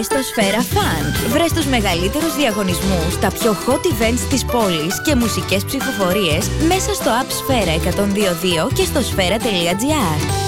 Στο Sfera Fun, βρες τους μεγαλύτερους διαγωνισμούς, τα πιο hot events της πόλης και μουσικές ψηφοφορίες μέσα στο app Sfera 102.2 και στο sfera.gr.